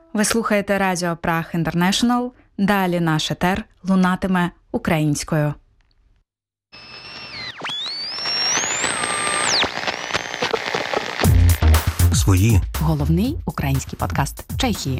Ви слухаєте Радіо Праг Інтернешнл. Далі наш етер лунатиме українською. Свої. Головний український подкаст Чехії.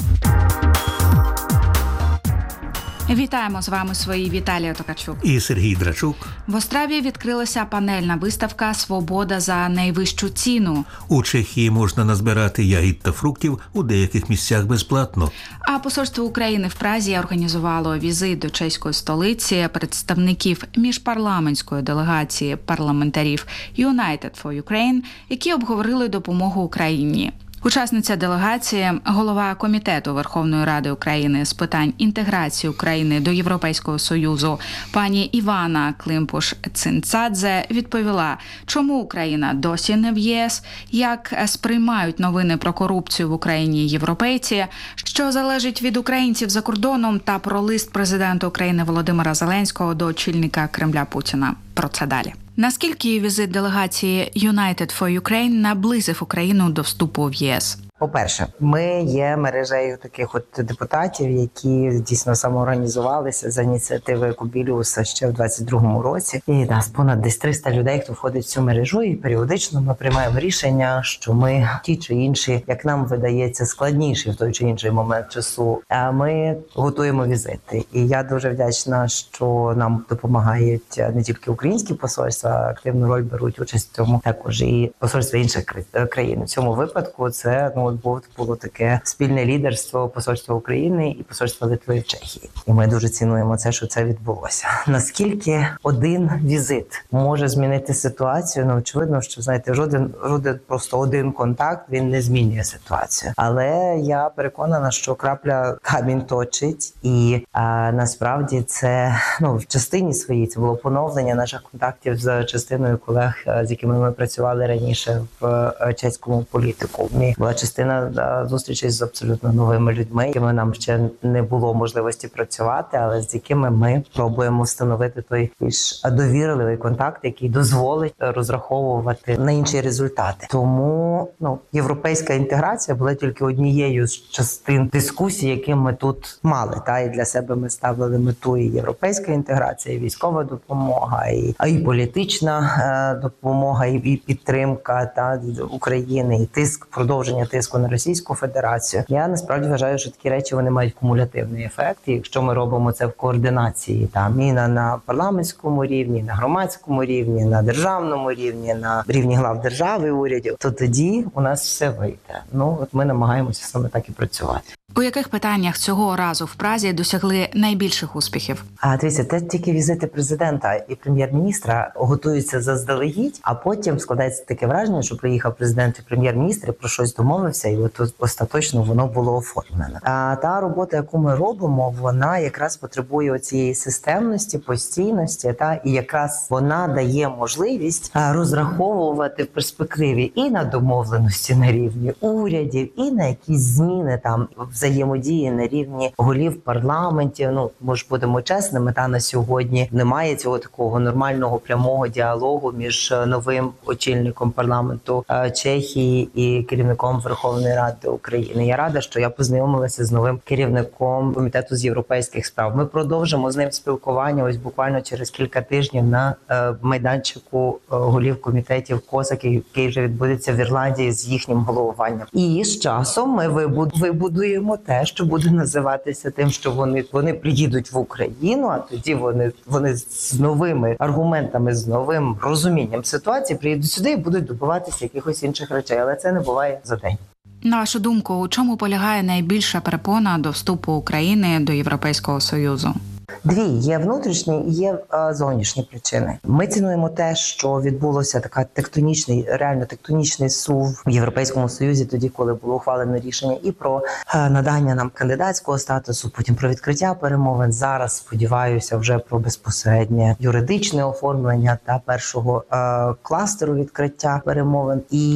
Вітаємо з вами свої Віталія Токачук І Сергій Драчук. В Острові відкрилася панельна виставка «Свобода за найвищу ціну». У Чехії можна назбирати ягід та фруктів у деяких місцях безплатно. А посольство України в Празі організувало візит до чеської столиці представників міжпарламентської делегації парламентарів United for Ukraine, які обговорили допомогу Україні. Учасниця делегації, голова Комітету Верховної Ради України з питань інтеграції України до Європейського Союзу пані Івана Климпуш-Цинцадзе відповіла, чому Україна досі не в ЄС, як сприймають новини про корупцію в Україні європейці, що залежить від українців за кордоном, та про лист президента України Володимира Зеленського до очільника Кремля Путіна. Про це далі. Наскільки візит делегації United for Ukraine наблизив Україну до вступу в єС? По-перше, ми є мережею таких от депутатів, які дійсно самоорганізувалися за ініціативи Кубіліуса ще в 22-му році. І нас понад десь 300 людей, хто входить в цю мережу, і періодично ми приймаємо рішення, що ми ті чи інші, як нам видається, складніші в той чи інший момент часу, ми готуємо візити. І я дуже вдячна, що нам допомагають не тільки українські посольства, активну роль беруть участь в цьому також і посольства інших країн. В цьому випадку це було таке спільне лідерство посольства України і посольства Литви в Чехії. І ми дуже цінуємо це, що це відбулося. Наскільки один візит може змінити ситуацію? Ну, очевидно, що, знаєте, жоден просто один контакт, він не змінює ситуацію. Але я переконана, що крапля камінь точить. І насправді це, в частині своїй, це було поновлення наших контактів з частиною колег, з якими ми працювали раніше в чеському політику. Була частина зустрічей з абсолютно новими людьми, якими нам ще не було можливості працювати, але з якими ми пробуємо встановити той більш довірливий контакт, який дозволить розраховувати на інші результати. Тому європейська інтеграція була тільки однією з частин дискусій, які ми тут мали. І для себе ми ставили мету і європейська інтеграція, і військова допомога, і політична допомога, і підтримка України, і продовження тиску на Російську Федерацію. Я насправді вважаю, що такі речі вони мають кумулятивний ефект. І якщо ми робимо це в координації, і на парламентському рівні, на громадському рівні, на державному рівні, на рівні глав держави і урядів, то тоді у нас все вийде. Ми намагаємося саме так і працювати. У яких питаннях цього разу в Празі досягли найбільших успіхів? Дивіться, це тільки візити президента і прем'єр-міністра готуються заздалегідь, а потім складається таке враження, що приїхав президент і прем'єр-міністр, про щось домовився, і от остаточно воно було оформлено. Та робота, яку ми робимо, вона якраз потребує цієї системності, постійності, і якраз вона дає можливість розраховувати в перспективі і на домовленості на рівні урядів, і на якісь зміни взаємодії на рівні голів парламентів. Ми ж будемо чесними, на сьогодні немає цього такого нормального прямого діалогу між новим очільником парламенту Чехії і керівником Верховної Ради України. Я рада, що я познайомилася з новим керівником Комітету з європейських справ. Ми продовжимо з ним спілкування ось буквально через кілька тижнів на майданчику голів комітетів КОСАК, який вже відбудеться в Ірландії з їхнім головуванням. І з часом ми вибудуємо те, що буде називатися тим, що вони приїдуть в Україну, а тоді вони з новими аргументами, з новим розумінням ситуації приїдуть сюди і будуть добиватися якихось інших речей. Але це не буває за день. На вашу думку, у чому полягає найбільша перепона до вступу України до Європейського Союзу? Дві. Є внутрішні і є зовнішні причини. Ми цінуємо те, що відбулося така реально тектонічний сув в Європейському Союзі тоді, коли було ухвалено рішення і про надання нам кандидатського статусу, потім про відкриття перемовин. Зараз, сподіваюся, вже про безпосереднє юридичне оформлення та першого кластеру відкриття перемовин. І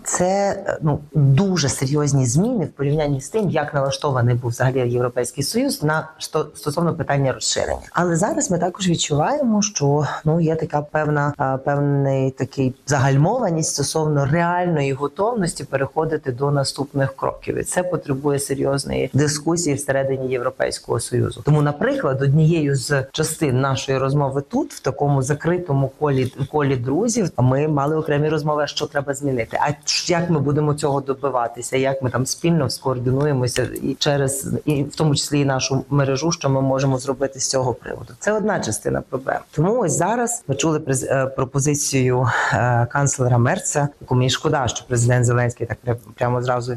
це дуже серйозні зміни в порівнянні з тим, як налаштований був взагалі Європейський Союз стосовно питання розширення. Але зараз ми також відчуваємо, що є така певний такий загальмованість стосовно реальної готовності переходити до наступних кроків. І це потребує серйозної дискусії всередині Європейського Союзу. Тому, наприклад, однією з частин нашої розмови тут, в такому закритому колі друзів, ми мали окремі розмови, що треба змінити. А як ми будемо цього добиватися? Як ми там спільно скоординуємося і в тому числі і нашу мережу, що ми можемо зробити з цього приводу? Це одна частина проблем. Тому ось зараз ми чули пропозицію канцлера Мерца, яку мені шкода, що президент Зеленський так прямо зразу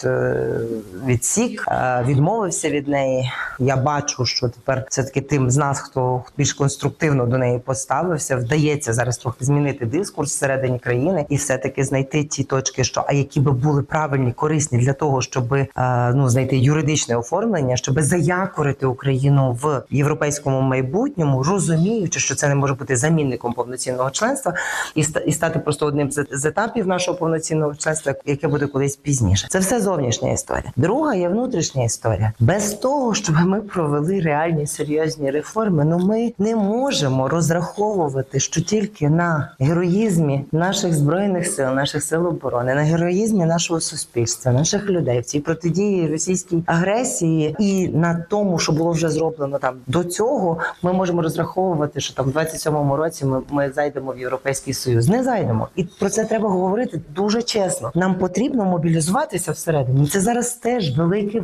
відмовився від неї. Я бачу, що тепер все-таки тим з нас, хто більш конструктивно до неї поставився, вдається зараз трохи змінити дискурс всередині країни і все-таки знайти ті точки, які би були правильні, корисні для того, щоб знайти юридичне оформлення, щоб заякорити Україну в європейському майбутньому, розуміючи, що це не може бути замінником повноцінного членства і стати просто одним з етапів нашого повноцінного членства, яке буде колись пізніше. Це все зовнішня історія. Друга є внутрішня історія. Без того, щоб ми провели реальні серйозні реформи, ми не можемо розраховувати, що тільки на героїзмі наших збройних сил, наших сил оборони, на героїзмі нашого суспільства, наших людей в цій протидії російській агресії і на тому, що було вже зроблено там до цього, ми можемо розраховувати, що там в 27-му році ми зайдемо в Європейський Союз. Не зайдемо. І про це треба говорити дуже чесно. Нам потрібно мобілізуватися всередині. Це зараз теж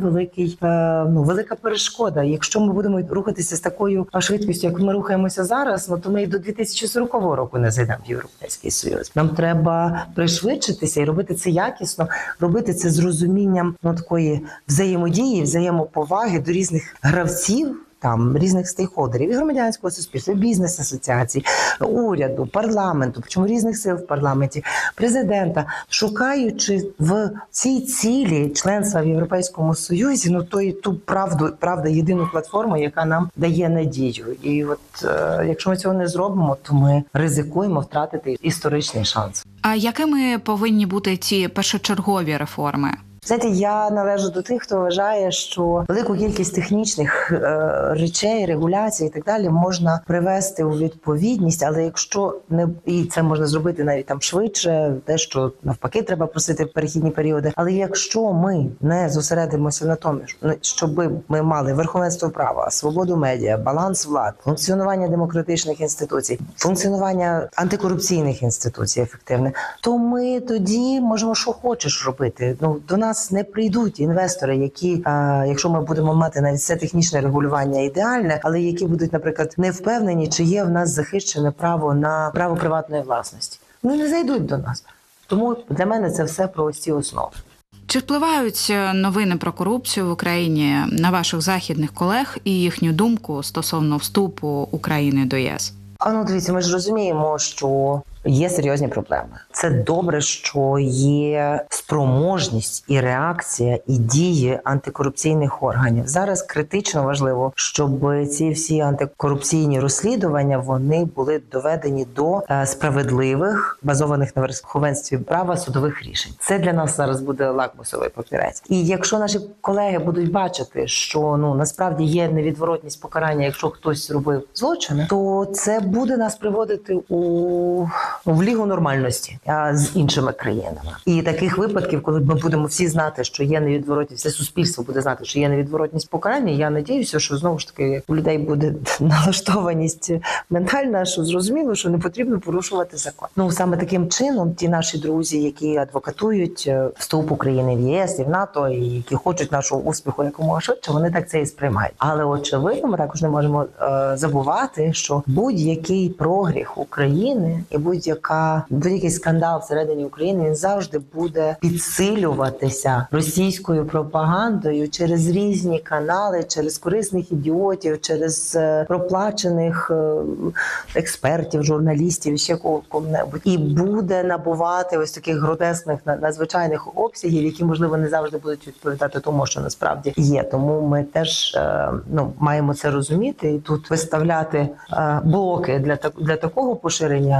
велика перешкода. Якщо ми будемо рухатися з такою швидкістю, як ми рухаємося зараз, то ми і до 2040 року не зайдемо в Європейський Союз. Нам треба пришвидшитися і робити це якісно, робити це з розумінням такої взаємодії, взаємоповаги до різних гравців, різних стейкхолдерів, і громадянського суспільства, і бізнес-асоціацій, уряду, парламенту, причому різних сил в парламенті, президента, шукаючи в цій цілі членства в Європейському Союзі, ту правда, єдину платформу, яка нам дає надію. І якщо ми цього не зробимо, то ми ризикуємо втратити історичний шанс. А якими повинні бути ці першочергові реформи? Знаєте, я належу до тих, хто вважає, що велику кількість технічних речей, регуляцій і так далі можна привести у відповідність, але якщо не і це можна зробити навіть там швидше, те, що навпаки треба просити в перехідні періоди. Але якщо ми не зосередимося на тому, щоб ми мали верховенство права, свободу медіа, баланс влад, функціонування демократичних інституцій, функціонування антикорупційних інституцій ефективне, то ми тоді можемо що хочеш робити. До нас не прийдуть інвестори, які, якщо ми будемо мати навіть все технічне регулювання ідеальне, але які будуть, наприклад, не впевнені, чи є в нас захищене право на право приватної власності. Вони не зайдуть до нас. Тому для мене це все про ось ці основи. Чи впливають новини про корупцію в Україні на ваших західних колег і їхню думку стосовно вступу України до ЄС? Дивіться, ми ж розуміємо, що є серйозні проблеми. Це добре, що є спроможність і реакція, і дії антикорупційних органів. Зараз критично важливо, щоб ці всі антикорупційні розслідування, вони були доведені до справедливих, базованих на верховенстві права судових рішень. Це для нас зараз буде лакмусовий папірець. І якщо наші колеги будуть бачити, що насправді є невідворотність покарання, якщо хтось зробив злочини, то це буде нас приводити в лігу нормальності з іншими країнами. І таких випадків, коли ми будемо всі знати, що є невідворотність, все суспільство буде знати, що є невідворотність покарання, я надіюся, що знову ж таки у людей буде налаштованість ментальна, що зрозуміло, що не потрібно порушувати закон. Саме таким чином ті наші друзі, які адвокатують вступ України в ЄС і в НАТО, і які хочуть нашого успіху якомога швидше, вони так це і сприймають. Але очевидно, ми також не можемо забувати, що будь-який прогріх України і будь-який скандал всередині України, він завжди буде підсилюватися російською пропагандою через різні канали, через корисних ідіотів, через проплачених експертів, журналістів, ще кого-небудь. І буде набувати ось таких гротескних, надзвичайних обсягів, які, можливо, не завжди будуть відповідати тому, що насправді є. Тому ми теж маємо це розуміти і тут виставляти блоки для такого поширення уже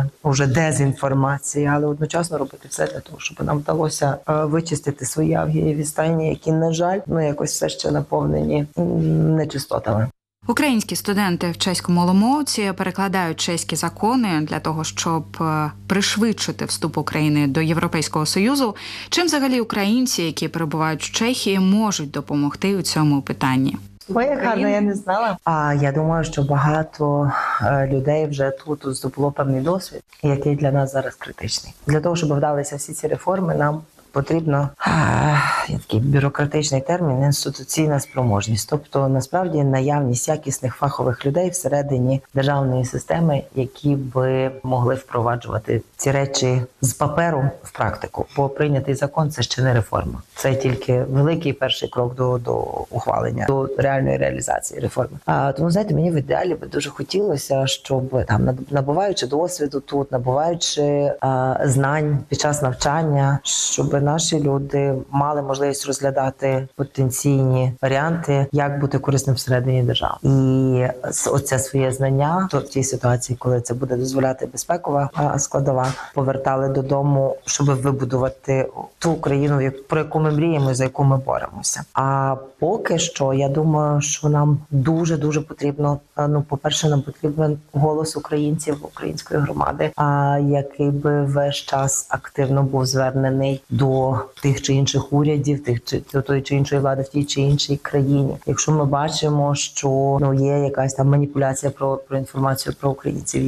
дезінформації, але одночасно робити все для того, щоб нам вдалося вичистити свої авгієві стайні, які, на жаль, якось все ще наповнені нечистотами. Українські студенти в чеському Оломouці перекладають чеські закони для того, щоб пришвидшити вступ України до Європейського Союзу. Чим взагалі українці, які перебувають в Чехії, можуть допомогти у цьому питанні? Ой, як гарно, я не знала. А я думаю, що багато людей вже тут здобуло певний досвід, який для нас зараз критичний. Для того, щоб вдалися всі ці реформи, нам потрібно, є такий бюрократичний термін, інституційна спроможність. Тобто, насправді, наявність якісних фахових людей всередині державної системи, які би могли впроваджувати ці речі з паперу в практику. Бо прийнятий закон – це ще не реформа. Це тільки великий перший крок до ухвалення, до реальної реалізації реформи. Тому, знаєте, мені в ідеалі би дуже хотілося, щоб там, набуваючи досвіду тут, набуваючи знань під час навчання, щоб наші люди мали можливість розглядати потенційні варіанти, як бути корисним всередині держави. І оце своє знання, то в тій ситуації, коли це буде дозволяти безпекова складова, повертали додому, щоб вибудувати ту Україну, про яку ми мріємо, за яку ми боремося. А поки що, я думаю, що нам дуже-дуже потрібно, по-перше, нам потрібен голос українців, української громади, який би весь час активно був звернений до тих чи інших урядів, до тої чи іншої влади в тій чи іншій країні. Якщо ми бачимо, що є якась там маніпуляція про інформацію про українців,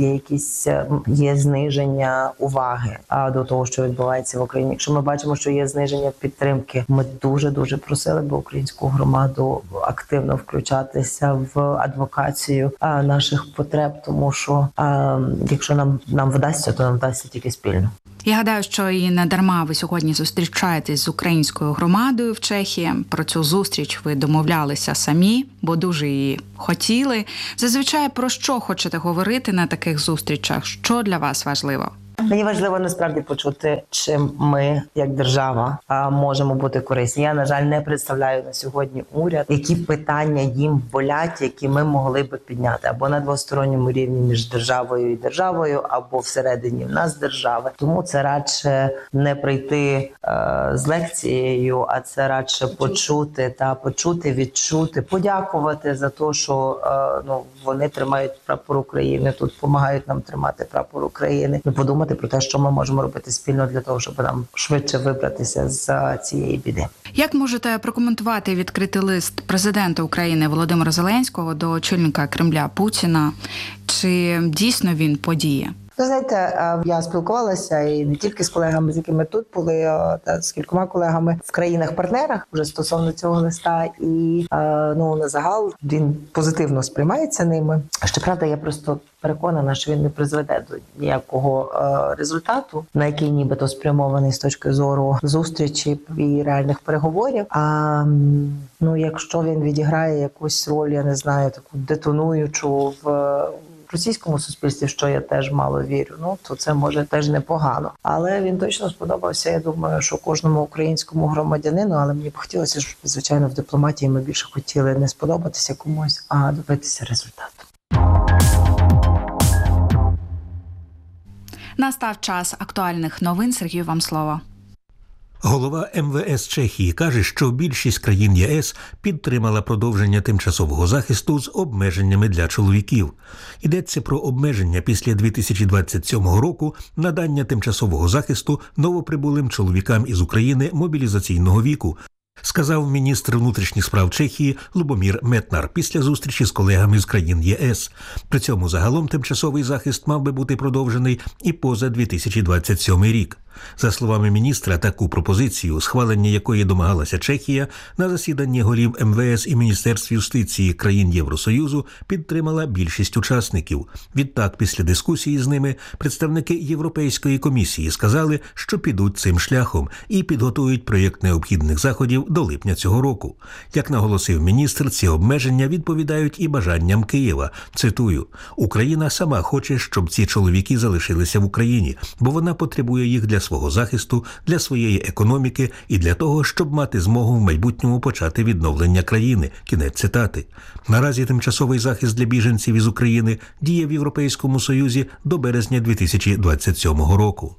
є зниження уваги до того, що відбувається в Україні. Якщо ми бачимо, що є зниження підтримки, ми дуже просили би українську громаду активно включатися в адвокацію наших потреб, тому що якщо нам вдасться, то нам вдасться тільки спільно. Я гадаю, що і не дарма ви сьогодні зустрічаєтесь з українською громадою в Чехії. Про цю зустріч ви домовлялися самі, бо дуже її хотіли. Зазвичай про що хочете говорити на таких зустрічах? Що для вас важливо? Мені важливо насправді почути, чим ми, як держава, можемо бути корисні. Я, на жаль, не представляю на сьогодні уряд, які питання їм болять, які ми могли би підняти або на двосторонньому рівні між державою і державою, або всередині в нас держави. Тому це радше не прийти з лекцією, а це радше почути, відчути, подякувати за те, що вони тримають прапор України, тут допомагають нам тримати прапор України. І подумати про те, що ми можемо робити спільно для того, щоб нам швидше вибратися з цієї біди. Як можете прокоментувати відкритий лист президента України Володимира Зеленського до очільника Кремля Путіна? Чи дійсно він подіє? Ви знаєте, я спілкувалася і не тільки з колегами, з якими тут були, та з кількома колегами в країнах-партнерах вже стосовно цього листа. І на загал він позитивно сприймається ними. Щоправда, я просто переконана, що він не призведе до ніякого результату, на який нібито спрямований з точки зору зустрічі і реальних переговорів. Якщо він відіграє якусь роль, я не знаю, таку детонуючу в російському суспільстві, що я теж мало вірю, то це може теж непогано. Але він точно сподобався, я думаю, що кожному українському громадянину, але мені б хотілося, щоб, звичайно, в дипломатії ми більше хотіли не сподобатися комусь, а добитися результату. Настав час актуальних новин. Сергію, вам слово. Голова МВС Чехії каже, що більшість країн ЄС підтримала продовження тимчасового захисту з обмеженнями для чоловіків. Йдеться про обмеження після 2027 року надання тимчасового захисту новоприбулим чоловікам із України мобілізаційного віку, сказав міністр внутрішніх справ Чехії Лубомір Метнар після зустрічі з колегами з країн ЄС. При цьому загалом тимчасовий захист мав би бути продовжений і поза 2027 рік. За словами міністра, таку пропозицію, схвалення якої домагалася Чехія, на засіданні голів МВС і Міністерств юстиції країн Євросоюзу підтримала більшість учасників. Відтак, після дискусії з ними, представники Європейської комісії сказали, що підуть цим шляхом і підготують проєкт необхідних заходів до липня цього року. Як наголосив міністр, ці обмеження відповідають і бажанням Києва. Цитую: «Україна сама хоче, щоб ці чоловіки залишилися в Україні, бо вона потребує їх для свого захисту, для своєї економіки і для того, щоб мати змогу в майбутньому почати відновлення країни». Кінець цитати. Наразі тимчасовий захист для біженців із України діє в Європейському Союзі до березня 2027 року.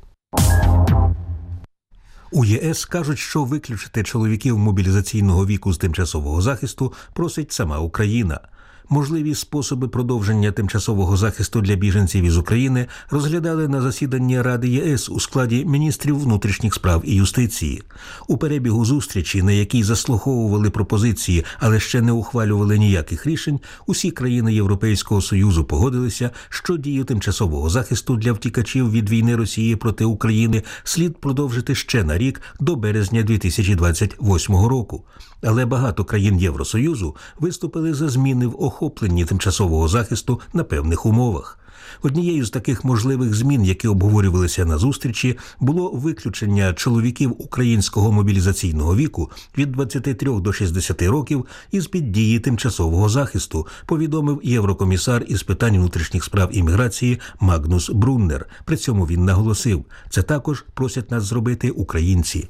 У ЄС кажуть, що виключити чоловіків мобілізаційного віку з тимчасового захисту просить сама Україна. Можливі способи продовження тимчасового захисту для біженців із України розглядали на засіданні Ради ЄС у складі міністрів внутрішніх справ і юстиції. У перебігу зустрічі, на якій заслуховували пропозиції, але ще не ухвалювали ніяких рішень, усі країни Європейського Союзу погодилися, що дію тимчасового захисту для втікачів від війни Росії проти України слід продовжити ще на рік до березня 2028 року. Але багато країн Євросоюзу виступили за зміни в охопленні тимчасового захисту на певних умовах. Однією з таких можливих змін, які обговорювалися на зустрічі, було виключення чоловіків українського мобілізаційного віку від 23 до 60 років із-під дії тимчасового захисту, повідомив єврокомісар із питань внутрішніх справ і міграції Магнус Бруннер. При цьому він наголосив: «Це також просять нас зробити українці».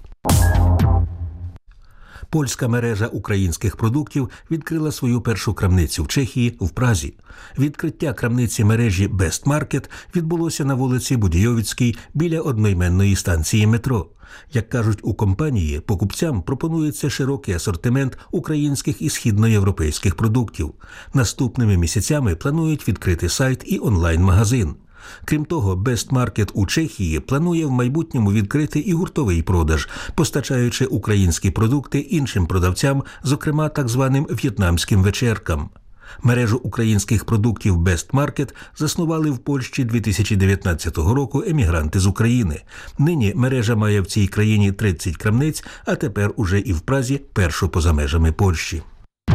Польська мережа українських продуктів відкрила свою першу крамницю в Чехії, в Празі. Відкриття крамниці мережі Best Market відбулося на вулиці Будійовицькій біля одноіменної станції метро. Як кажуть у компанії, покупцям пропонується широкий асортимент українських і східноєвропейських продуктів. Наступними місяцями планують відкрити сайт і онлайн-магазин. Крім того, Best Market у Чехії планує в майбутньому відкрити і гуртовий продаж, постачаючи українські продукти іншим продавцям, зокрема так званим в'єтнамським вечеркам. Мережу українських продуктів Best Market заснували в Польщі 2019 року емігранти з України. Нині мережа має в цій країні 30 крамниць, а тепер уже і в Празі першу поза межами Польщі.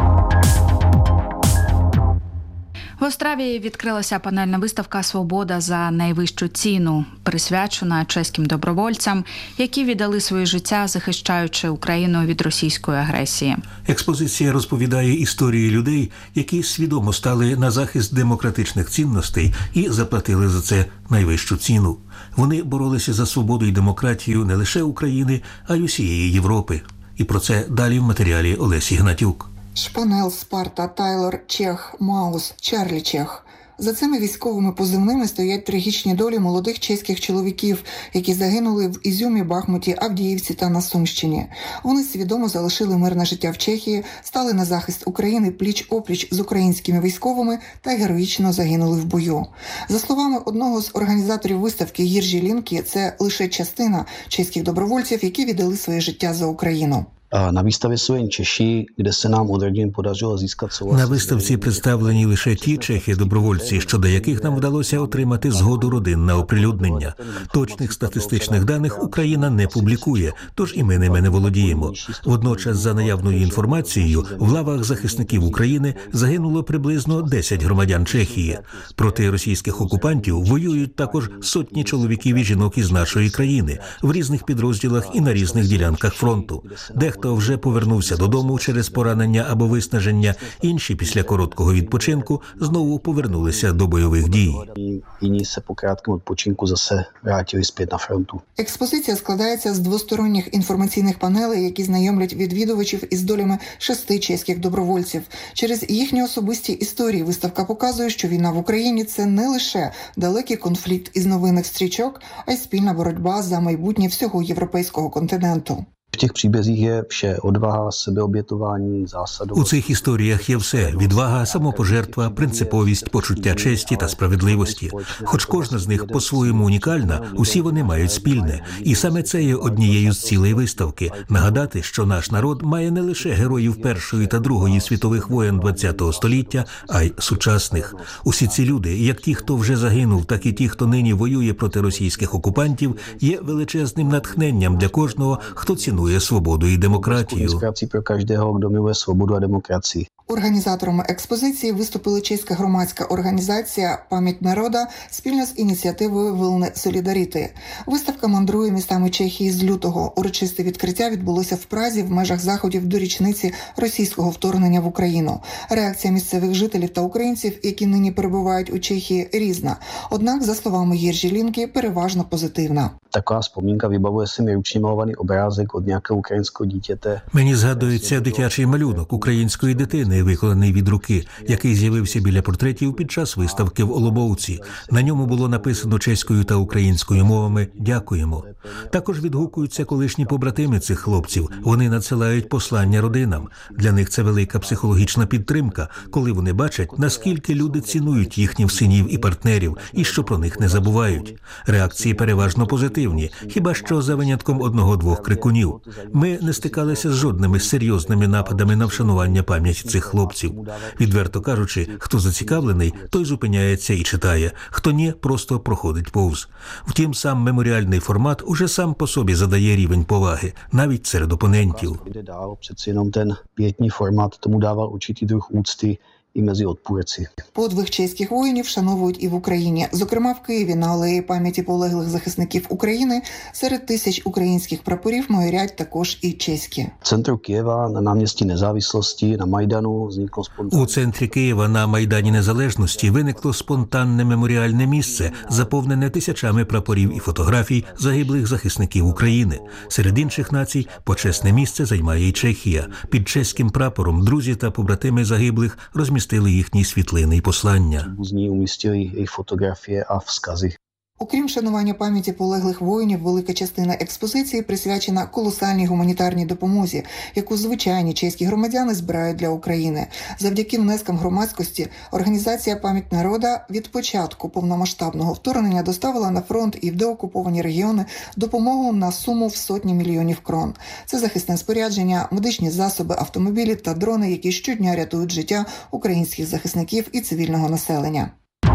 В Острові відкрилася панельна виставка «Свобода за найвищу ціну», присвячена чеським добровольцям, які віддали своє життя, захищаючи Україну від російської агресії. Експозиція розповідає історії людей, які свідомо стали на захист демократичних цінностей і заплатили за це найвищу ціну. Вони боролися за свободу і демократію не лише України, а й усієї Європи. І про це далі в матеріалі Олесі Гнатюк. Шпанел, Спарта, Тайлер, Чех, Маус, Чарлі Чех. За цими військовими позивними стоять трагічні долі молодих чеських чоловіків, які загинули в Ізюмі, Бахмуті, Авдіївці та на Сумщині. Вони свідомо залишили мирне життя в Чехії, стали на захист України пліч-опліч з українськими військовими та героїчно загинули в бою. За словами одного з організаторів виставки Єржі Лінкі, це лише частина чеських добровольців, які віддали своє життя за Україну. Na výstavě jsou jen Češi, kde se nám od rodin podařilo získat souhlas. На виставці представлені лише ті чехи-добровольці, щодо яких нам вдалося отримати згоду родин на оприлюднення. Точних статистичних даних Україна не публікує, тож і ми ними не володіємо. Водночас, за наявною інформацією, в лавах захисників України загинуло приблизно 10 громадян Чехії. Проти російських окупантів воюють також сотні чоловіків і жінок із нашої країни в різних підрозділах і на різних ділянках фронту. Дехто вже повернувся додому через поранення або виснаження, інші після короткого відпочинку знову повернулися до бойових дій. Jiní se po krátkém odpočinku zase vrátili zpět na frontu. Експозиція складається з двосторонніх інформаційних панелей, які знайомлять відвідувачів із долями 6 чеських добровольців. Через їхні особисті історії виставка показує, що війна в Україні – це не лише далекий конфлікт із новинних стрічок, а й спільна боротьба за майбутнє всього європейського континенту. V těch příbězích je vše odvaha, sebeobětování, zásadovost. У цих історіях є все – відвага, самопожертва, принциповість, почуття честі та справедливості. Хоч кожна з них по-своєму унікальна, усі вони мають спільне. І саме це є однією з цілей виставки – нагадати, що наш народ має не лише героїв Першої та Другої світових воєн ХХ століття, а й сучасних. Усі ці люди, як ті, хто вже загинув, так і ті, хто нині воює проти російських окупантів, є величезним натхненням для кожного, хто цінує милує свободу і демократію. Inspirací pro každého, kdo miluje svobodu a demokracii. Організаторами експозиції виступили чеська громадська організація «Пам'ять народа» спільно з ініціативою «Вилни Солідаріти». Виставка мандрує містами Чехії з лютого. Урочисте відкриття відбулося в Празі в межах заходів до річниці російського вторгнення в Україну. Реакція місцевих жителів та українців, які нині перебувають у Чехії, різна. Однак, за словами Єржі Лінки, переважно позитивна. Taková vzpomínka vybavuje se mi ručně malovaný obrázek od nějakého ukrajinského dítěte. Мені згадується дитячий малюнок української дитини, виконаний від руки, який з'явився біля портретів під час виставки в Оломовці. На ньому було написано чеською та українською мовами «Дякуємо». Також відгукуються колишні побратими цих хлопців. Вони надсилають послання родинам. Для них це велика психологічна підтримка, коли вони бачать, наскільки люди цінують їхніх синів і партнерів, і що про них не забувають. Реакції переважно позитивні, хіба що за винятком одного-двох крикунів. Ми не стикалися з жодними серйозними нападами на вшанування пам'яті цих хлопців. Відверто кажучи, хто зацікавлений, той зупиняється і читає, хто ні, просто проходить повз. Втім, сам меморіальний формат уже сам по собі задає рівень поваги, навіть серед опонентів. Jde dál, přeci jenom ten pietní formát tomu dával určitý druh úcty і mezi odpůrci. Подвиг чеських воїнів вшановують і в Україні. Зокрема, в Києві на алеї пам'яті полеглих захисників України серед тисяч українських прапорів майорять також і чеські. V centru Kyjeva na náměstí Nezávislosti na Majdanu vzniklo spontánně. У центрі Києва на Майдані Незалежності виникло спонтанне меморіальне місце, заповнене тисячами прапорів і фотографій загиблих захисників України. Серед інших націй почесне місце займає і Чехія. Під чеським прапором друзі та побратими загиблих розмістили їхні світлини і послання. Příbuzní umístili jejich fotografie a vzkazy. Окрім вшанування пам'яті полеглих воїнів, велика частина експозиції присвячена колосальній гуманітарній допомозі, яку звичайні чеські громадяни збирають для України. Завдяки внескам громадськості організація «Пам'ять народа» від початку повномасштабного вторгнення доставила на фронт і в деокуповані регіони допомогу на суму в сотні мільйонів крон. Це захисне спорядження, медичні засоби, автомобілі та дрони, які щодня рятують життя українських захисників і цивільного населення.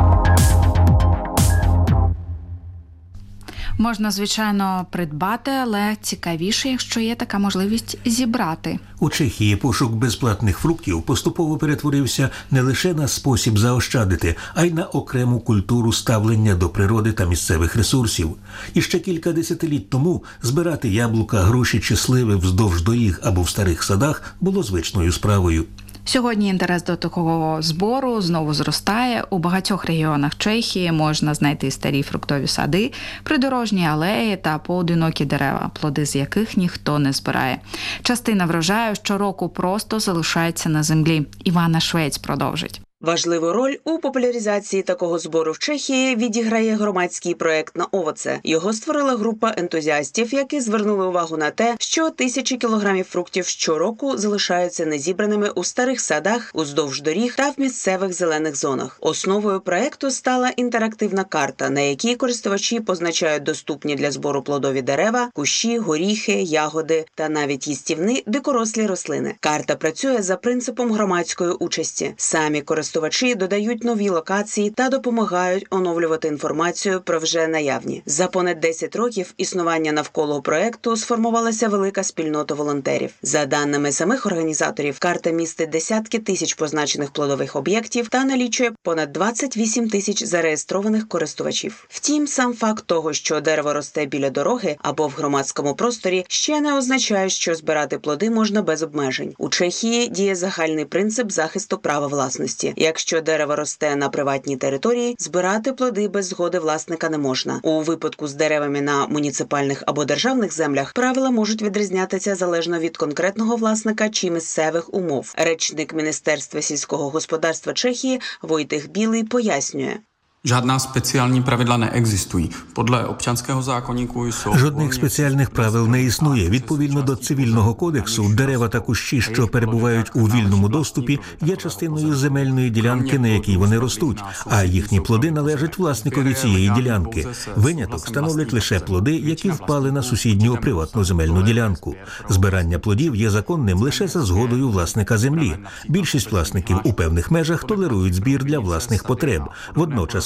Можна, звичайно, придбати, але цікавіше, якщо є така можливість зібрати. У Чехії пошук безплатних фруктів поступово перетворився не лише на спосіб заощадити, а й на окрему культуру ставлення до природи та місцевих ресурсів. І ще кілька десятиліть тому збирати яблука, груші чи сливи вздовж доріг або в старих садах було звичною справою. Сьогодні інтерес до такого збору знову зростає. У багатьох регіонах Чехії можна знайти старі фруктові сади, придорожні алеї та поодинокі дерева, плоди з яких ніхто не збирає. Частина врожаю щороку просто залишається на землі. Івана Швець продовжить. Важливу роль у популяризації такого збору в Чехії відіграє громадський проект «На овоце». Його створила група ентузіастів, які звернули увагу на те, що тисячі кілограмів фруктів щороку залишаються незібраними у старих садах, уздовж доріг та в місцевих зелених зонах. Основою проекту стала інтерактивна карта, на якій користувачі позначають доступні для збору плодові дерева, кущі, горіхи, ягоди та навіть їстівні дикорослі рослини. Карта працює за принципом громадської участі. Самі користувачі додають нові локації та допомагають оновлювати інформацію про вже наявні. За понад 10 років існування навколо проекту сформувалася велика спільнота волонтерів. За даними самих організаторів, карта містить десятки тисяч позначених плодових об'єктів та налічує понад 28 тисяч зареєстрованих користувачів. Втім, сам факт того, що дерево росте біля дороги або в громадському просторі, ще не означає, що збирати плоди можна без обмежень. У Чехії діє загальний принцип захисту права власності. Якщо дерево росте на приватній території, збирати плоди без згоди власника не можна. У випадку з деревами на муніципальних або державних землях правила можуть відрізнятися залежно від конкретного власника чи місцевих умов. Речник Міністерства сільського господарства Чехії Вojtěch Білий пояснює. Žádná speciální pravidla neexistují. Podle občanského zákoníku jsou... Жодних спеціальних правил не існує. Відповідно до Цивільного кодексу, дерева та кущі, що перебувають у вільному доступі, є частиною земельної ділянки, на якій вони ростуть, а їхні плоди належать власникові цієї ділянки. Виняток становлять лише плоди, які впали на сусідню приватну земельну ділянку. Збирання плодів є законним лише за згодою власника землі. Більшість власників у певних межах толерують збір для власних потреб. Водночас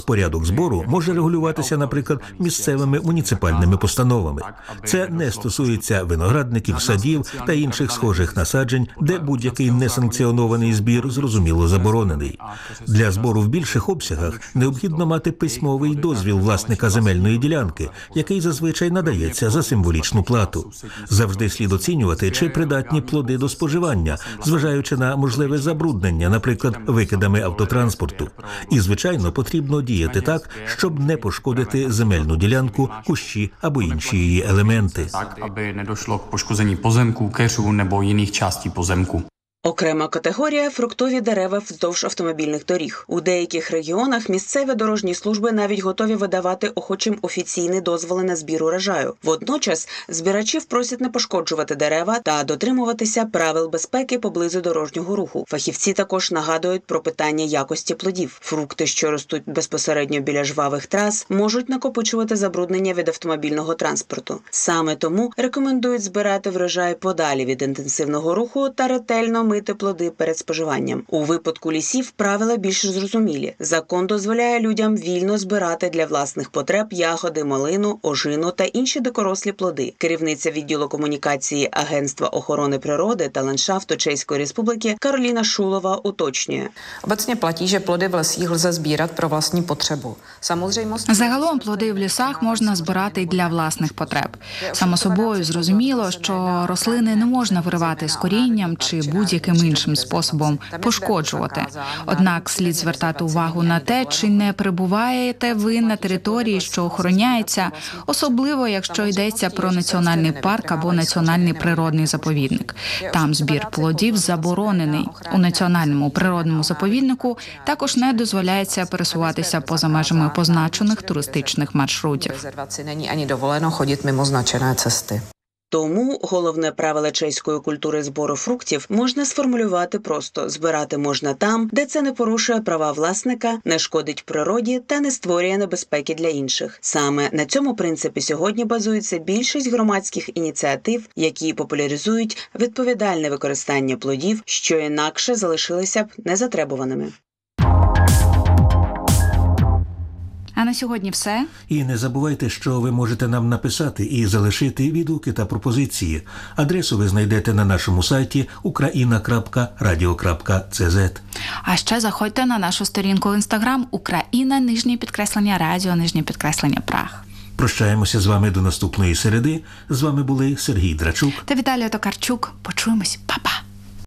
порядок збору може регулюватися, наприклад, місцевими муніципальними постановами. Це не стосується виноградників, садів та інших схожих насаджень, де будь-який несанкціонований збір, зрозуміло, заборонений. Для збору в більших обсягах необхідно мати письмовий дозвіл власника земельної ділянки, який зазвичай надається за символічну плату. Завжди слід оцінювати, чи придатні плоди до споживання, зважаючи на можливе забруднення, наприклад, викидами автотранспорту. І, звичайно, потрібно діяти так, щоб не пошкодити земельну ділянку, кущі або інші її елементи. Tak, aby nedošlo k poškození pozemků, keřů nebo jiných částí pozemku. Окрема категорія – фруктові дерева вздовж автомобільних доріг. У деяких регіонах місцеві дорожні служби навіть готові видавати охочим офіційні дозволи на збір урожаю. Водночас збирачів просять не пошкоджувати дерева та дотримуватися правил безпеки поблизу дорожнього руху. Фахівці також нагадують про питання якості плодів. Фрукти, що ростуть безпосередньо біля жвавих трас, можуть накопичувати забруднення від автомобільного транспорту. Саме тому рекомендують збирати врожай подалі від інтенсивного руху та ретельно мити плоди перед споживанням. У випадку лісів правила більш зрозумілі. Закон дозволяє людям вільно збирати для власних потреб ягоди, малину, ожину та інші дикорослі плоди. Керівниця відділу комунікації Агентства охорони природи та ландшафту Чеської Республіки Karolína Šulova уточнює. Obecně platí, že plody v lesích lze sbírat pro vlastní potřebu. Samozřejmost... Загалом плоди в лісах можна збирати й для власних потреб. Само собою зрозуміло, що рослини не можна виривати з корінням чи будь-яким іншим способом пошкоджувати. Однак слід звертати увагу на те, чи не перебуваєте ви на території, що охороняється, особливо якщо йдеться про національний парк або національний природний заповідник. Там збір плодів заборонений. У національному природному заповіднику також не дозволяється пересуватися поза межами позначених туристичних маршрутів. Rezervaci není ani dovoleno chodit mimo značené cesty. Тому головне правило чеської культури збору фруктів можна сформулювати просто: збирати можна там, де це не порушує права власника, не шкодить природі та не створює небезпеки для інших. Саме на цьому принципі сьогодні базується більшість громадських ініціатив, які популяризують відповідальне використання плодів, що інакше залишилися б незатребуваними. А на сьогодні все. І не забувайте, що ви можете нам написати і залишити відгуки та пропозиції. Адресу ви знайдете на нашому сайті ukraina.radio.cz. А ще заходьте на нашу сторінку в Інстаграм Україна_радіо_Праг. Прощаємося з вами до наступної середи. З вами були Сергій Драчук Та Віталія Токарчук. Почуємось. Па-па.